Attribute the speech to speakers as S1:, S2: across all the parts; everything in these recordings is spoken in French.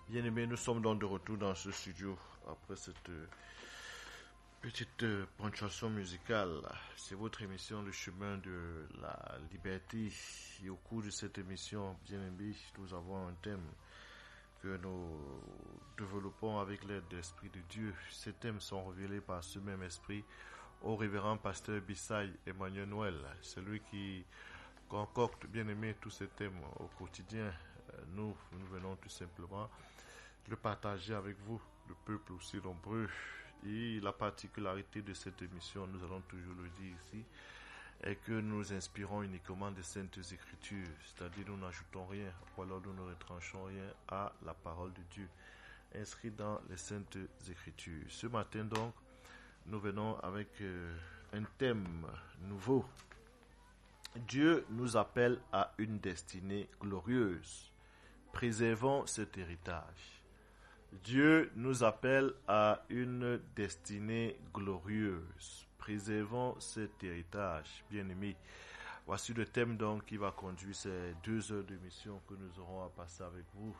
S1: Bien-aimés, nous sommes donc de retour dans ce studio après cette petite ponctuation musicale. C'est votre émission Le chemin de la liberté. Et au cours de cette émission, bien-aimés, nous avons un thème que nous développons avec l'aide de l'Esprit de Dieu. Ces thèmes sont révélés par ce même Esprit au révérend pasteur Bissay Emmanuel Noël. C'est lui qui concocte, bien-aimé, tous ces thèmes au quotidien. Nous venons tout simplement le partager avec vous, le peuple aussi nombreux. Et la particularité de cette émission, nous allons toujours le dire ici, est que nous inspirons uniquement des Saintes Écritures, c'est-à-dire nous n'ajoutons rien, ou alors nous ne retranchons rien à la parole de Dieu, inscrite dans les Saintes Écritures. Ce matin donc, nous venons avec un thème nouveau. Dieu nous appelle à une destinée glorieuse. Préservons cet héritage. Dieu nous appelle à une destinée glorieuse. Préservons cet héritage, bien-aimés. Voici le thème donc qui va conduire ces 2 heures de mission que nous aurons à passer avec vous.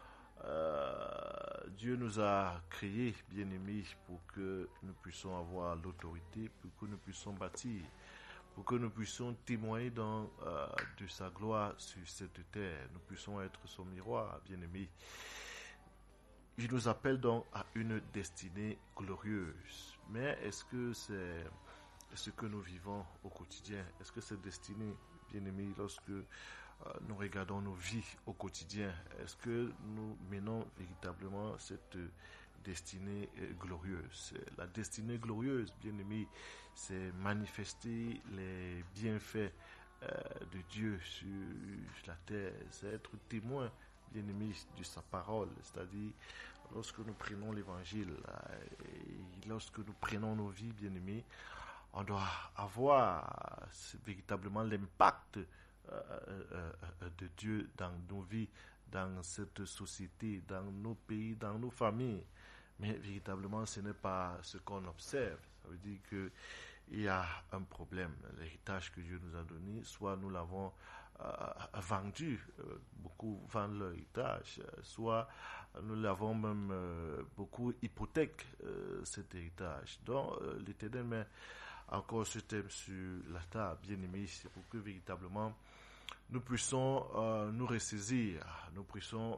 S1: Dieu nous a créés, bien-aimés, pour que nous puissions avoir l'autorité, pour que nous puissions bâtir, pour que nous puissions témoigner de sa gloire sur cette terre. Nous puissions être son miroir, bien-aimés. Il nous appelle donc à une destinée glorieuse. Mais est-ce que c'est ce que nous vivons au quotidien? Est-ce que cette destinée, bien-aimés, lorsque nous regardons nos vies au quotidien, est-ce que nous menons véritablement cette destinée glorieuse? La destinée glorieuse, bien-aimés, c'est manifester les bienfaits de Dieu sur la terre, c'est être témoin, bien-aimés, de sa parole, c'est-à-dire lorsque nous prenons l'évangile et lorsque nous prenons nos vies, bien-aimés, on doit avoir véritablement l'impact de Dieu dans nos vies, dans cette société, dans nos pays, dans nos familles. Mais véritablement, ce n'est pas ce qu'on observe. Ça veut dire qu'il y a un problème. L'héritage que Dieu nous a donné, soit nous l'avons vendu, beaucoup vendent leur héritage, soit nous l'avons même beaucoup hypothèque cet héritage. Donc l'Éternel met encore ce thème sur la table, bien aimé, c'est pour que véritablement nous puissions nous ressaisir, nous puissions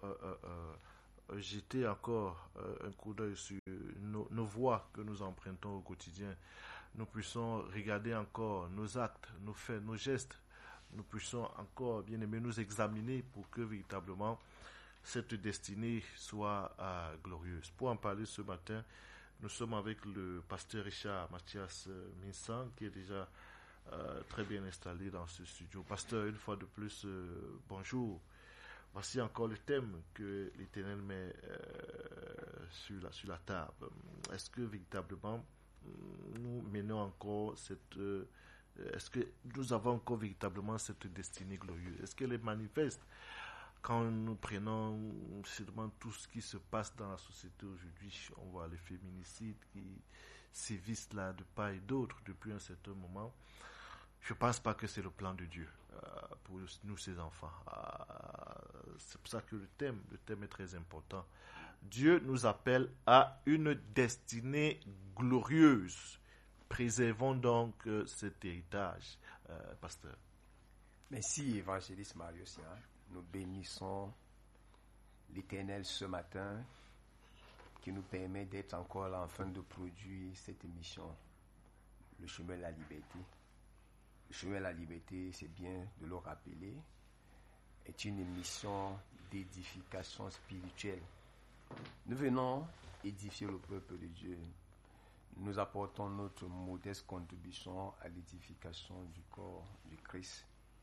S1: jeter encore un coup d'œil sur nos voies que nous empruntons au quotidien. Nous puissions regarder encore nos actes, nos faits, nos gestes. Nous puissions encore, bien aimé, nous examiner pour que véritablement cette destinée soit glorieuse. Pour en parler ce matin, nous sommes avec le pasteur Richard Mathias Minsan qui est déjà très bien installé dans ce studio. Pasteur, une fois de plus, bonjour. Voici encore le thème que l'Éternel met sur la table. Est-ce que véritablement nous menons encore est-ce que nous avons encore véritablement cette destinée glorieuse? Est-ce qu'elle est manifeste quand nous prenons seulement tout ce qui se passe dans la société aujourd'hui? On voit les féminicides qui sévissent là de part et d'autre depuis un certain moment. Je ne pense pas que c'est le plan de Dieu pour nous, ses enfants. C'est pour ça que le thème est très important. Dieu nous appelle à une destinée glorieuse. Préservons donc cet héritage, pasteur.
S2: Merci, évangéliste Marius. Nous bénissons l'Éternel ce matin qui nous permet d'être encore là afin de produire cette émission, Le chemin de la liberté. Le chemin de la liberté, c'est bien de le rappeler, est une émission d'édification spirituelle. Nous venons édifier le peuple de Dieu. Nous apportons notre modeste contribution à l'édification du corps du Christ.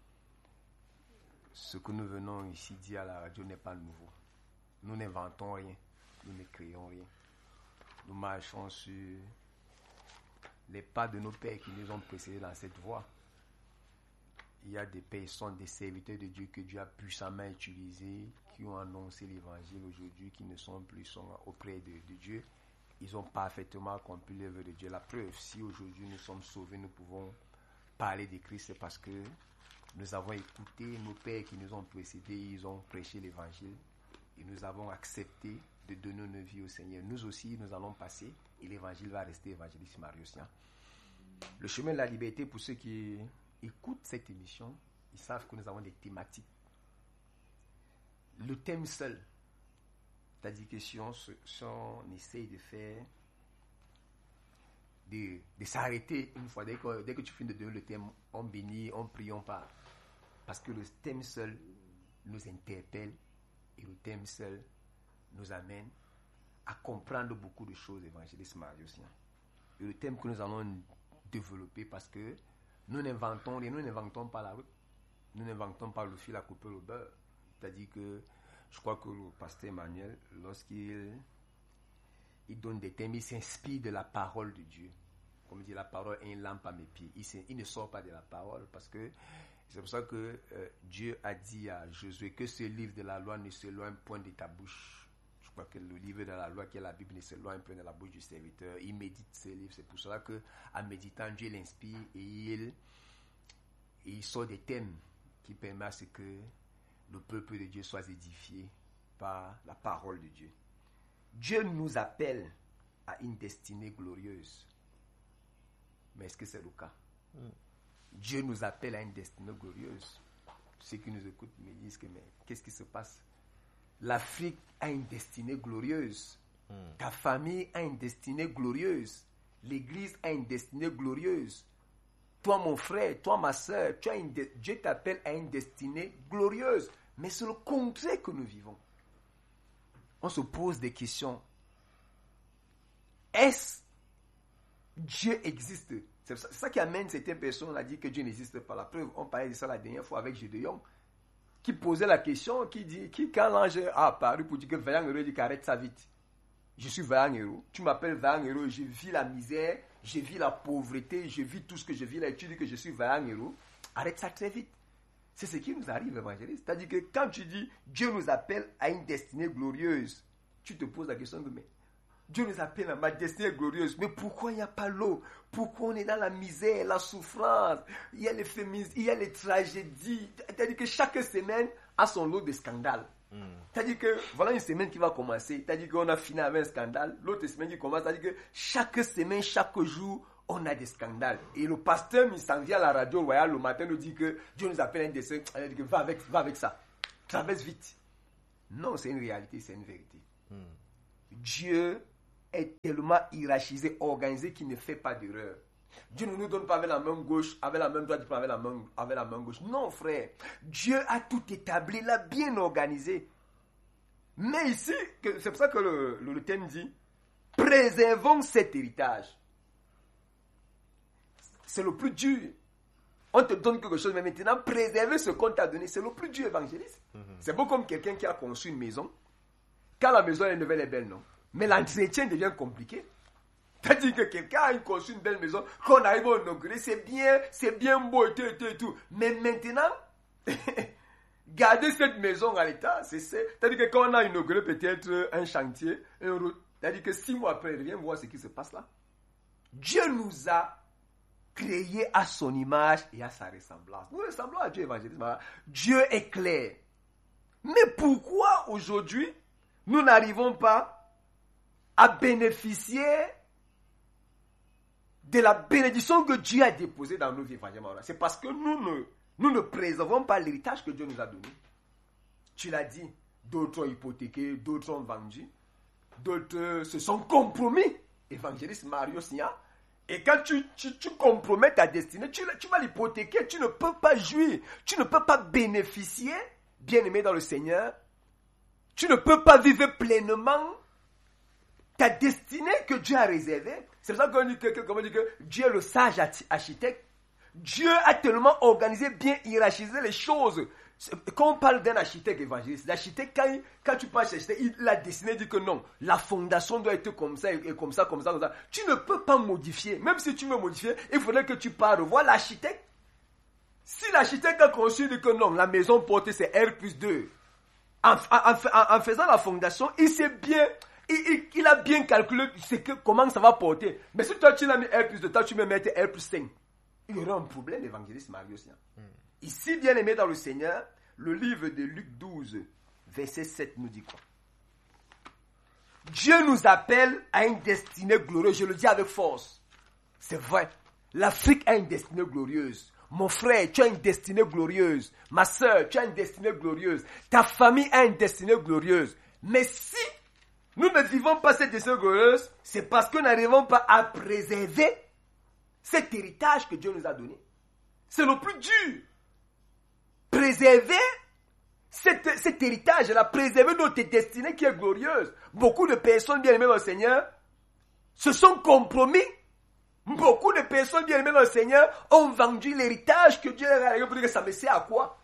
S2: Ce que nous venons ici dire à la radio n'est pas nouveau. Nous n'inventons rien, nous ne créons rien. Nous marchons sur les pas de nos pères qui nous ont précédés dans cette voie. Il y a des personnes, des serviteurs de Dieu que Dieu a puissamment utilisés, qui ont annoncé l'évangile aujourd'hui, qui ne sont plus auprès de Dieu. Ils ont parfaitement accompli l'œuvre de Dieu. La preuve, si aujourd'hui nous sommes sauvés, nous pouvons parler de Christ, c'est parce que nous avons écouté nos pères qui nous ont précédés, ils ont prêché l'évangile et nous avons accepté de donner nos vies au Seigneur, nous aussi, nous allons passer et l'évangile va rester évangéliste Marius. Le chemin de la liberté, pour ceux qui écoutent cette émission, ils savent que nous avons des thématiques. Le thème seul, c'est-à-dire que si on essaye de faire, de s'arrêter une fois, dès que tu finis de donner le thème, on bénit, on prie, on parle. Parce que le thème seul nous interpelle et le thème seul nous amène à comprendre beaucoup de choses, évangéliste Marius. Et le thème que nous allons développer, parce que nous n'inventons rien, nous n'inventons pas la route, nous n'inventons pas le fil à couper le beurre. C'est-à-dire que je crois que le pasteur Emmanuel, lorsqu'il donne des thèmes, il s'inspire de la parole de Dieu. Comme il dit, la parole est une lampe à mes pieds. Il ne sort pas de la parole, parce que c'est pour ça que Dieu a dit à Josué que ce livre de la loi ne s'éloigne point de ta bouche. Je crois que le livre de la loi qui est la Bible ne s'éloigne point de la bouche du serviteur. Il médite ce livre. C'est pour cela qu'en méditant, Dieu l'inspire et il sort des thèmes qui permettent à ce que le peuple de Dieu soit édifié par la parole de Dieu. Dieu nous appelle à une destinée glorieuse. Mais est-ce que c'est le cas? Dieu nous appelle à une destinée glorieuse. Ceux qui nous écoutent me disent que mais qu'est-ce qui se passe? L'Afrique a une destinée glorieuse. Ta famille a une destinée glorieuse. L'Église a une destinée glorieuse. Toi, mon frère, toi, ma soeur, Dieu t'appelle à une destinée glorieuse. Mais c'est le contraire que nous vivons. On se pose des questions. Est-ce Dieu existe? C'est ça qui amène certaines personnes à dire que Dieu n'existe pas. La preuve, on parlait de ça la dernière fois avec Gédéon, qui posait la question, quand l'ange a apparu pour dire que vaillant héros, il dit qu'arrête ça vite. Je suis vaillant héros. Tu m'appelles vaillant héros, je vis la misère, je vis la pauvreté, je vis tout ce que je vis là, et tu dis que je suis vaillant héros. Arrête ça très vite. C'est ce qui nous arrive, évangéliste. C'est-à-dire que quand tu dis Dieu nous appelle à une destinée glorieuse, tu te poses la question de mais Dieu nous appelle à ma destinée glorieuse. Mais pourquoi il n'y a pas l'eau? Pourquoi on est dans la misère, la souffrance? Il y a les féminismes, il y a les tragédies. C'est-à-dire que chaque semaine a son lot de scandales. C'est-à-dire que voilà une semaine qui va commencer. C'est-à-dire qu'on a fini avec un scandale. L'autre semaine qui commence. C'est-à-dire que chaque semaine, chaque jour, on a des scandales. Et le pasteur, il s'en vient à la radio royale le matin, nous dit que Dieu nous appelle à un destin. Il dit que va avec ça. Traverse vite. Non, c'est une réalité, c'est une vérité. Dieu est tellement hiérarchisé, organisé qu'il ne fait pas d'erreur. Dieu ne nous donne pas avec la main gauche, avec la main droite, avec la main gauche. Non, frère. Dieu a tout établi, il a bien organisé. Mais ici, c'est pour ça que le thème dit, préservons cet héritage. C'est le plus dur. On te donne quelque chose, mais maintenant, préserver ce qu'on t'a donné, c'est le plus dur, évangéliste. C'est beau comme quelqu'un qui a conçu une maison. Quand la maison est nouvelle et belle, non. Mais l'entretien devient compliqué. C'est-à-dire que quelqu'un a conçu une belle maison, qu'on arrive à inaugurer, c'est bien beau et tout. Mais maintenant, garder cette maison à l'état, c'est-à-dire que quand on a inauguré peut-être un chantier, une route, c'est-à-dire que 6 mois après, viens voir ce qui se passe là. Dieu nous a créés à son image et à sa ressemblance. Nous ressemblons à Dieu, évangéliste. Dieu est clair. Mais pourquoi aujourd'hui, nous n'arrivons pas à bénéficier de la bénédiction que Dieu a déposée dans nos vies? C'est parce que nous ne préservons pas l'héritage que Dieu nous a donné. Tu l'as dit, d'autres ont hypothéqué, d'autres ont vendu, d'autres se sont compromis. Évangéliste Mario Sia. Et quand tu compromets ta destinée, tu vas l'hypothéquer, tu ne peux pas jouir, tu ne peux pas bénéficier, bien-aimé dans le Seigneur, tu ne peux pas vivre pleinement ta destinée que Dieu a réservée. C'est pour ça qu'on dit que Dieu est le sage architecte. Dieu a tellement organisé, bien hiérarchisé les choses. Quand on parle d'un architecte évangéliste, l'architecte, quand tu parles d'architecte, il a dessiné, il dit que non, la fondation doit être comme ça, et comme ça. Tu ne peux pas modifier. Même si tu veux modifier, il faudrait que tu parles revoir l'architecte. Si l'architecte a conçu, dit que non, la maison portée c'est R+2. En faisant la fondation, il sait bien, il a bien calculé comment ça va porter. Mais si toi tu l'as mis R+2, toi tu me mets R+5. Il y aura un problème, évangéliste Marius. Ici, bien aimé dans le Seigneur, le livre de Luc 12, verset 7 nous dit quoi? Dieu nous appelle à une destinée glorieuse. Je le dis avec force. C'est vrai. L'Afrique a une destinée glorieuse. Mon frère, tu as une destinée glorieuse. Ma soeur, tu as une destinée glorieuse. Ta famille a une destinée glorieuse. Mais si nous ne vivons pas cette destinée glorieuse, c'est parce que nous n'arrivons pas à préserver cet héritage que Dieu nous a donné. C'est le plus dur. Préserver cet héritage-là, préserver notre destinée qui est glorieuse. Beaucoup de personnes bien-aimées dans le Seigneur se sont compromis. Beaucoup de personnes bien-aimées dans le Seigneur ont vendu l'héritage que Dieu leur a donné pour dire que ça me sert à quoi?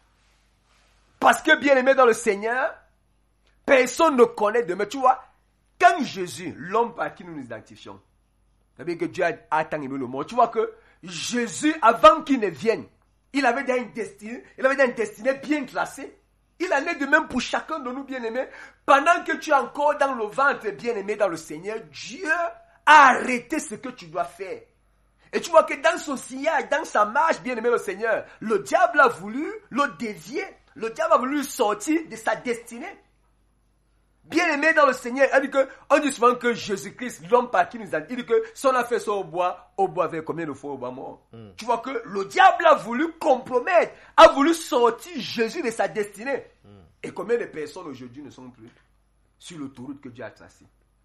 S2: Parce que bien-aimé dans le Seigneur, personne ne connaît demain. Tu vois, quand Jésus, l'homme par qui nous nous identifions, c'est-à-dire que Dieu a tant aimé le monde, tu vois que Jésus, avant qu'il ne vienne, il avait déjà une destinée bien tracée. Il en est de même pour chacun de nous, bien-aimés. Pendant que tu es encore dans le ventre, bien-aimé dans le Seigneur, Dieu a arrêté ce que tu dois faire. Et tu vois que dans son sillage, dans sa marche, bien-aimé dans le Seigneur, le diable a voulu le dévier. Le diable a voulu le sortir de sa destinée. Bien-aimé dans le Seigneur, on dit souvent que Jésus-Christ, l'homme par qui nous a dit que si on a fait ça au bois avec combien de fois au bois mort? Tu vois que le diable a voulu compromettre, a voulu sortir Jésus de sa destinée. Et combien de personnes aujourd'hui ne sont plus sur l'autoroute que Dieu a tracée?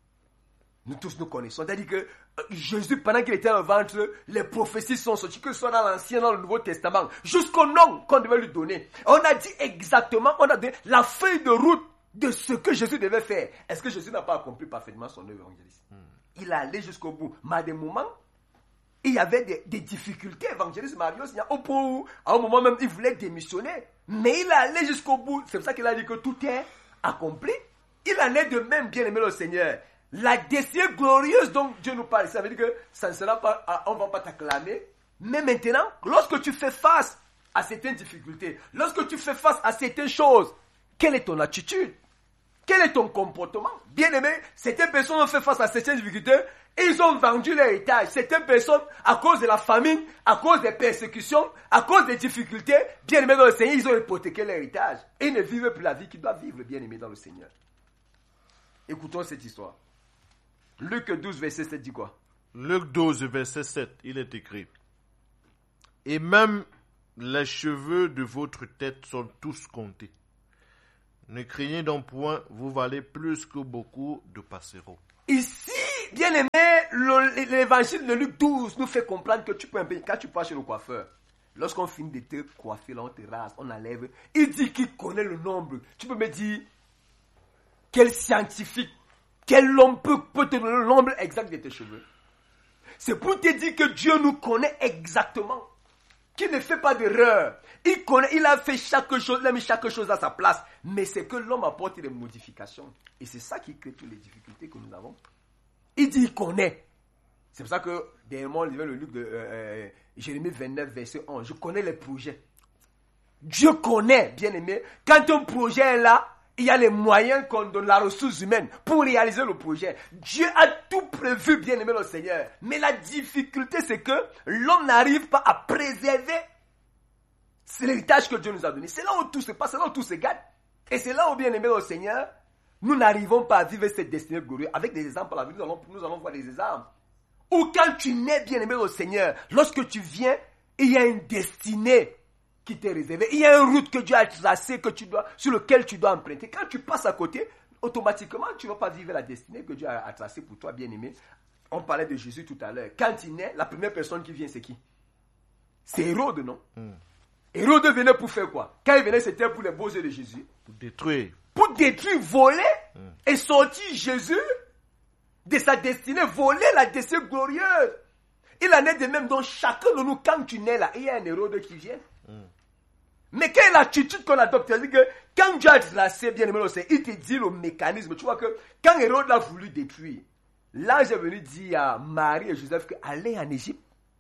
S2: Nous tous nous connaissons. C'est-à-dire que Jésus, pendant qu'il était dans le ventre, les prophéties sont sorties, que ce soit dans l'Ancien, dans le Nouveau Testament, jusqu'au nom qu'on devait lui donner. On a dit exactement, on a donné la feuille de route de ce que Jésus devait faire. Est-ce que Jésus n'a pas accompli parfaitement son œuvre évangéliste? Il allait jusqu'au bout. Mais à des moments, il y avait des difficultés évangélistes. Marius, au point où, à un moment même, il voulait démissionner. Mais il allait jusqu'au bout. C'est pour ça qu'il a dit que tout est accompli. Il en est de même, bien aimé le Seigneur. La destinée glorieuse dont Dieu nous parle, ça veut dire que ça ne sera pas, on ne va pas t'acclamer. Mais maintenant, lorsque tu fais face à certaines difficultés, lorsque tu fais face à certaines choses, quelle est ton attitude? Quel est ton comportement? Bien aimé, certaines personnes ont fait face à certaines difficultés et ils ont vendu l'héritage. Certaines personnes, à cause de la famine, à cause des persécutions, à cause des difficultés, bien aimé dans le Seigneur, ils ont hypothéqué l'héritage. Et ils ne vivent plus la vie qu'ils doivent vivre, bien aimé dans le Seigneur. Écoutons cette histoire. Luc 12, verset 7 dit quoi?
S1: Luc 12, verset 7, il est écrit: Et même les cheveux de votre tête sont tous comptés. Ne craignez donc point, vous valez plus que beaucoup de passereaux.
S2: Ici, bien aimé, l'évangile de Luc 12 nous fait comprendre que tu peux un peu, quand tu passes chez le coiffeur, lorsqu'on finit de te coiffer, là, on te rase, on enlève, il dit qu'il connaît le nombre. Tu peux me dire, quel scientifique, quel homme peut te donner le nombre exact de tes cheveux? C'est pour te dire que Dieu nous connaît exactement. Qu'il ne fait pas d'erreur. Il a fait chaque chose, il a mis chaque chose à sa place. Mais c'est que l'homme apporte des modifications. Et c'est ça qui crée toutes les difficultés que nous avons. Il dit, il connaît. C'est pour ça que, dernièrement, on lisait le livre de Jérémie 29, verset 11. Je connais les projets. Dieu connaît, bien aimé. Quand un projet est là, il y a les moyens qu'on donne, la ressource humaine, pour réaliser le projet. Dieu a tout prévu, bien aimé le Seigneur. Mais la difficulté, c'est que l'homme n'arrive pas à préserver l'héritage que Dieu nous a donné. C'est là où tout se passe, c'est là où tout se gâte. Et c'est là où, bien aimé le Seigneur, nous n'arrivons pas à vivre cette destinée glorieuse. Avec des exemples, nous allons voir des exemples. Ou quand tu nais, bien aimé le Seigneur, lorsque tu viens, il y a une destinée qui t'est réservé. Il y a une route que Dieu a tracée, sur laquelle tu dois emprunter. Quand tu passes à côté, automatiquement, tu ne vas pas vivre la destinée que Dieu a tracée pour toi, bien-aimé. On parlait de Jésus tout à l'heure. Quand il naît, la première personne qui vient, c'est qui? C'est Hérode, non? Hérode venait pour faire quoi? Quand il venait, c'était pour les beaux yeux de Jésus.
S1: Pour détruire.
S2: Pour détruire, voler et sortir Jésus de sa destinée, voler la destinée glorieuse. Il en est de même dans chacun de nous. Quand tu nais là, il y a un Hérode qui vient. Mais quelle est l'attitude qu'on adopte? C'est-à-dire que quand Dieu a tracé, bien aimé, il te dit le mécanisme. Tu vois que quand Hérode a voulu détruire, l'ange est venu dire à Marie et Joseph qu'allez en Égypte.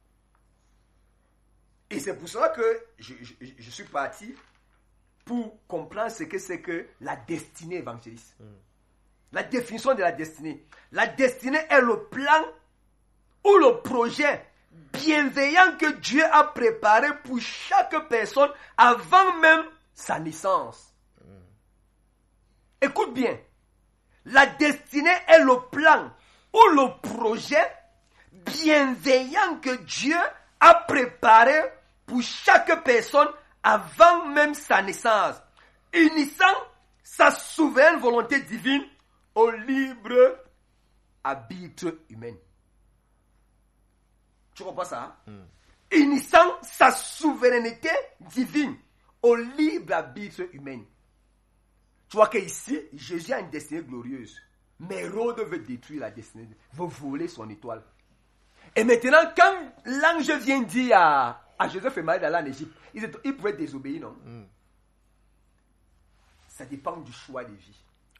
S2: Et c'est pour cela que je suis parti pour comprendre ce que c'est que la destinée évangéliste. La définition de la destinée. La destinée est le plan ou le projet bienveillant que Dieu a préparé pour chaque personne avant même sa naissance. Écoute bien. La destinée est le plan ou le projet bienveillant que Dieu a préparé pour chaque personne avant même sa naissance, unissant sa souveraine volonté divine au libre arbitre humain. Tu comprends ça? Unissant sa souveraineté divine au libre arbitre humain. Tu vois qu'ici, Jésus a une destinée glorieuse. Mais Hérode veut détruire la destinée, veut voler son étoile. Et maintenant, quand l'ange vient dire à Joseph et Marie d'aller en Égypte, ils pouvaient désobéir, non? Ça dépend du choix de vie.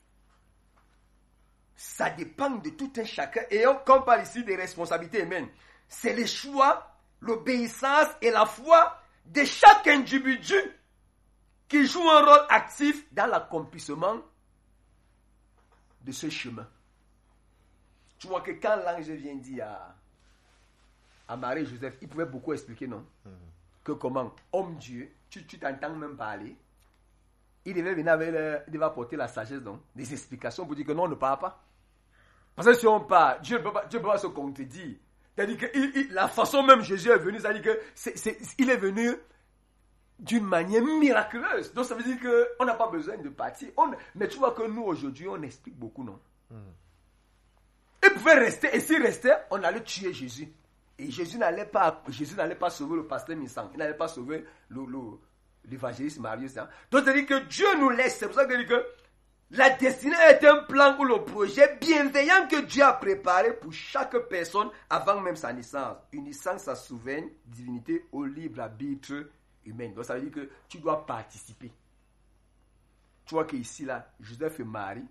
S2: Ça dépend de tout un chacun. Et on parle ici des responsabilités humaines. C'est le choix, l'obéissance et la foi de chaque individu qui joue un rôle actif dans l'accomplissement de ce chemin. Tu vois que quand l'ange vient dire à Marie et Joseph, il pouvait beaucoup expliquer, non? Que comment, homme Dieu, tu t'entends même parler. Il devait venir il devait apporter la sagesse, donc, des explications pour dire que non, on ne parle pas. Parce que si on parle, Dieu ne peut pas se contredire. C'est-à-dire que la façon même Jésus est venu, c'est-à-dire que il est venu d'une manière miraculeuse. Donc ça veut dire qu'on n'a pas besoin de partir. Mais tu vois que nous aujourd'hui, on explique beaucoup, non? Il pouvait rester, et s'il restait, on allait tuer Jésus. Et Jésus n'allait pas sauver le pasteur Missang. Il n'allait pas sauver l'évangéliste Marius. Hein. Donc c'est-à-dire que Dieu nous laisse. C'est pour ça que je dis que la destinée est un plan ou le projet bienveillant que Dieu a préparé pour chaque personne avant même sa naissance, unissant sa souveraine divinité au libre arbitre humain. Donc ça veut dire que tu dois participer. Tu vois qu'ici, là, Joseph et Marie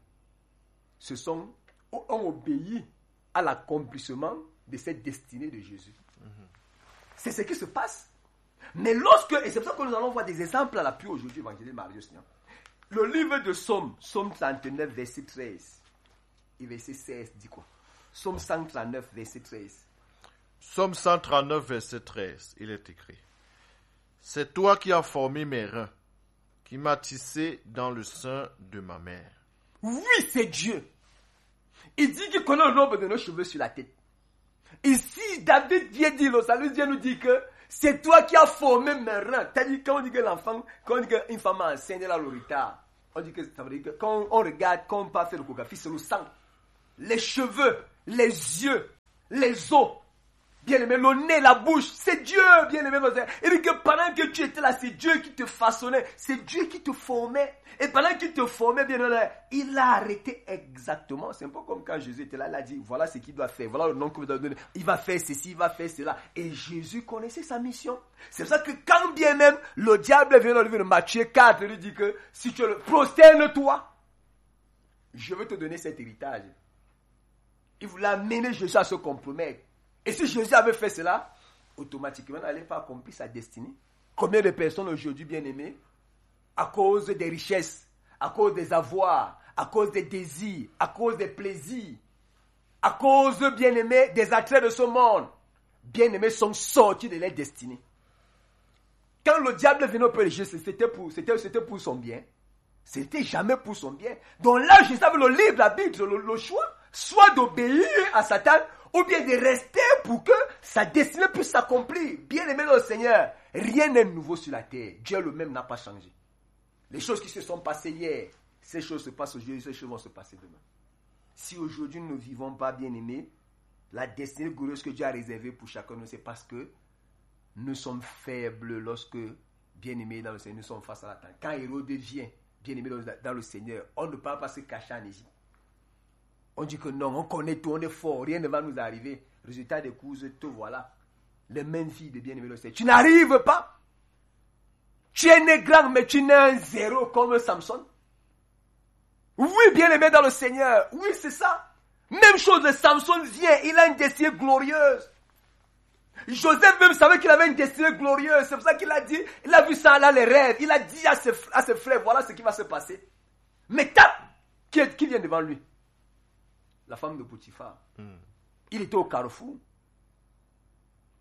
S2: ont obéi à l'accomplissement de cette destinée de Jésus. C'est ce qui se passe. Mais et c'est pour ça que nous allons voir des exemples à l'appui aujourd'hui, évangéliste Marius. Le livre de Psaume 39, verset 13 et verset 16 dit quoi? Psaume 139, verset 13.
S1: Psaume 139, verset 13, il est écrit: C'est toi qui as formé mes reins, qui m'as tissé dans le sein de ma mère.
S2: Oui, c'est Dieu. Il dit qu'il connaît le nombre de nos cheveux sur la tête. Ici, David vient dire, ça vient nous dire que c'est toi qui as formé mes reins. C'est-à-dire quand on dit que quand on dit qu'une femme enceinte est là le retard, on dit que ça veut dire que quand on regarde, quand on passe l'échographie, c'est le sang, les cheveux, les yeux, les os, bien aimé, le nez, la bouche, c'est Dieu, bien aimé. Il dit que pendant que tu étais là, c'est Dieu qui te façonnait, c'est Dieu qui te formait. Et pendant qu'il te formait, bien aimé, il a arrêté exactement. C'est un peu comme quand Jésus était là, il a dit, voilà ce qu'il doit faire, voilà le nom que vous doit donner. Il va faire ceci, il va faire cela. Et Jésus connaissait sa mission. C'est pour ça que quand bien même le diable vient dans le livre de Matthieu 4, il lui dit que si tu le prosterne-toi, je vais te donner cet héritage. Il voulait amener Jésus à se compromettre. Et si Jésus avait fait cela, automatiquement, il n'allait pas accomplir sa destinée. Combien de personnes aujourd'hui, bien aimées, à cause des richesses, à cause des avoirs, à cause des désirs, à cause des plaisirs, à cause, bien aimés, des attraits de ce monde, bien aimés, sont sortis de leur destinée. Quand le diable venait au péché, c'était pour son bien. C'était jamais pour son bien. Donc là, Jésus avait le libre arbitre, le choix, soit d'obéir à Satan, ou bien de rester pour que sa destinée puisse s'accomplir. Bien aimé le Seigneur, rien n'est nouveau sur la terre. Dieu le même n'a pas changé. Les choses qui se sont passées hier, ces choses se passent aujourd'hui, ces choses vont se passer demain. Si aujourd'hui nous ne vivons pas, bien aimés, la destinée glorieuse que Dieu a réservée pour chacun de nous, c'est parce que nous sommes faibles lorsque, bien aimés dans le Seigneur, nous sommes face à l'attente. Quand Hérode vient, bien aimé dans le Seigneur, on ne peut pas se cacher en Égypte. On dit que non, on connaît tout, on est fort, rien ne va nous arriver. Résultat des courses, te voilà. Les mêmes filles de bien-aimé le Seigneur. Tu n'arrives pas. Tu es né grand, mais tu n'es un zéro comme Samson. Oui, bien-aimé dans le Seigneur. Oui, c'est ça. Même chose, le Samson vient, il a une destinée glorieuse. Joseph même savait qu'il avait une destinée glorieuse. C'est pour ça qu'il a dit, il a vu ça là, les rêves. Il a dit à ses frères, voilà ce qui va se passer. Mais qui vient devant lui? La femme de Potiphar. Il était au carrefour.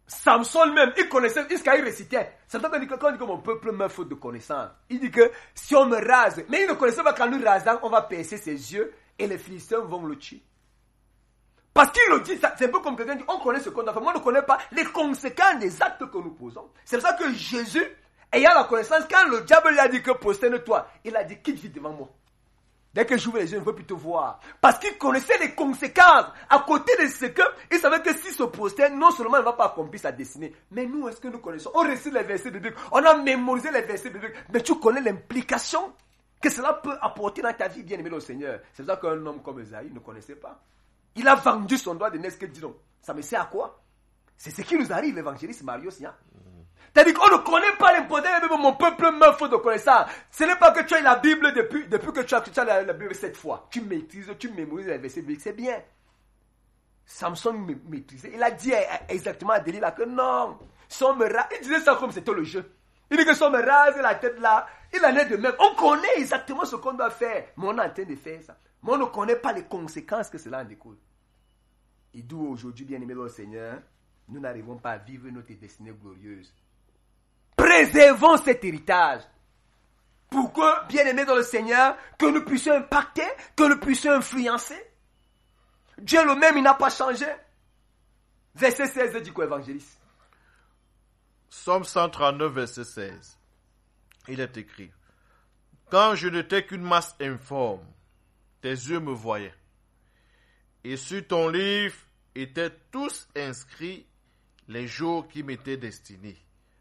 S2: Samson même, il connaissait, il récitait. C'est pour ça quand on dit que mon peuple meurt faute de connaissance. Il dit que si on me rase, mais il ne connaissait pas qu'en nous rasant, on va percer ses yeux et les Philistins vont le tuer. Parce qu'il le dit, c'est un peu comme quelqu'un dit, on connaît ce qu'on a fait, moi on ne connaît pas les conséquences des actes que nous posons. C'est pour ça que Jésus, ayant la connaissance, quand le diable lui a dit que prosterne-toi, il a dit quitte vite devant moi. Dès que j'ouvre les yeux, je ne veux plus te voir. Parce qu'il connaissait les conséquences. À côté de ce que, il savait que s'il se prosterne, non seulement il ne va pas accomplir sa destinée, mais nous, est-ce que nous connaissons? On récite les versets bibliques, on a mémorisé les versets bibliques, mais tu connais l'implication que cela peut apporter dans ta vie, bien-aimé le Seigneur. C'est pour ça qu'un homme comme Esaïe ne connaissait pas. Il a vendu son droit de naissance, que dit donc, ça me sert à quoi? C'est ce qui nous arrive, l'évangéliste Marius, hein? C'est-à-dire qu'on ne connaît pas l'importance, même mon peuple meurt faute de connaissance. Ce n'est pas que tu as la Bible depuis que tu as la Bible 7 fois. Tu maîtrises, tu mémorises les versets bibliques, c'est bien. Samson maîtrisait. Il a dit exactement à Delilah que non, si on me rase, il disait ça comme c'était le jeu. Il dit que si on me rase la tête là, il en est de même. On connaît exactement ce qu'on doit faire, mais on est en train de faire ça. Mais on ne connaît pas les conséquences que cela en découle. Et d'où aujourd'hui, bien-aimé le Seigneur, nous n'arrivons pas à vivre notre destinée glorieuse. Préservons cet héritage. Pour que, bien-aimés dans le Seigneur, que nous puissions impacter, que nous puissions influencer. Dieu le même, il n'a pas changé. Verset 16 dit quoi, évangéliste?
S1: Psaume 139, verset 16. Il est écrit: quand je n'étais qu'une masse informe, tes yeux me voyaient. Et sur ton livre étaient tous inscrits les jours qui m'étaient destinés,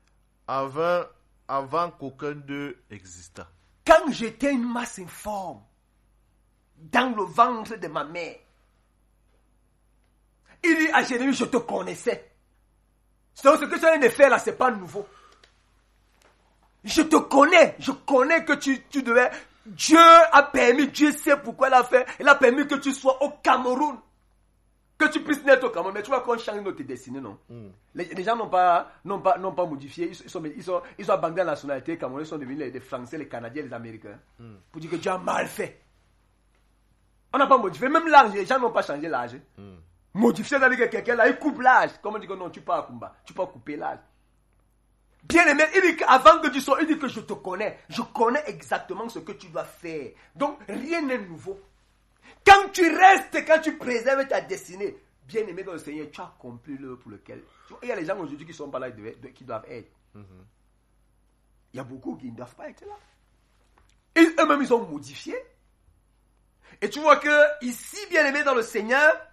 S1: avant qu'aucun d'eux existât.
S2: Quand j'étais une masse informe, dans le ventre de ma mère, il dit à Jérémie, je te connaissais. Donc ce que tu viens de faire là, c'est pas nouveau. Je te connais, je connais que tu devais... Dieu a permis, Dieu sait pourquoi il a fait. Il a permis que tu sois au Cameroun. Que tu puisses naître au Cameroun. Mais tu vois qu'on change notre destinée, non? Les gens n'ont pas modifié. Ils ont abandonné la nationalité camerounaise. Ils sont devenus les Français, les Canadiens, les Américains. Pour dire que Dieu a mal fait. On n'a pas modifié. Même l'âge, les gens n'ont pas changé l'âge. Modifier, c'est-à-dire que quelqu'un là, il coupe l'âge. Comme on dit que non, tu peux pas combattre. Tu peux pas couper l'âge. Bien aimé, il dit qu'avant que tu sois, il dit que je te connais. Je connais exactement ce que tu dois faire. Donc, rien n'est nouveau. Quand tu restes, quand tu préserves ta destinée, bien aimé dans le Seigneur, tu as accompli l'œuvre pour lequel. Il y a les gens aujourd'hui qui ne sont pas là, qui doivent être. Il y a beaucoup qui ne doivent pas être là. Et eux-mêmes, ils ont modifié. Et tu vois que ici, bien aimé dans le Seigneur,